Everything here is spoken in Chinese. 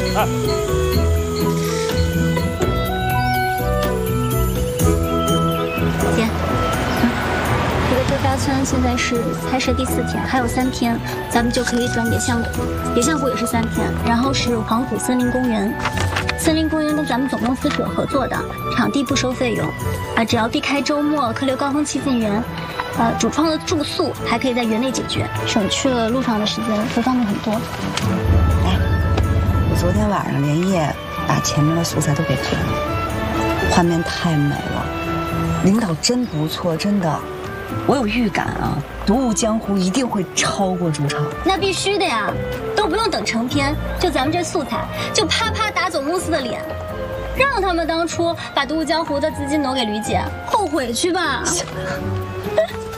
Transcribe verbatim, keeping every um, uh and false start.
啊。 姐，嗯，这个周家村现在是拍摄第四天，还有三天，咱们就可以转野象谷。野象谷也是三天，然后是黄埔森林公园。森林公园跟咱们总公司是有合作的，场地不收费用，啊，只要避开周末、客流高峰期进园。 呃，主创的住宿还可以在园内解决，省去了路上的时间，会方便很多。 哎，我昨天晚上连夜把前面的素材都给拍了，画面太美了，领导真不错，真的，我有预感啊，《独舞江湖》一定会超过主场。 那必须的呀，都不用等成片，就咱们这素材，就啪啪打总公司的脸，让他们当初把《独舞江湖》的资金挪给吕姐，后悔去吧。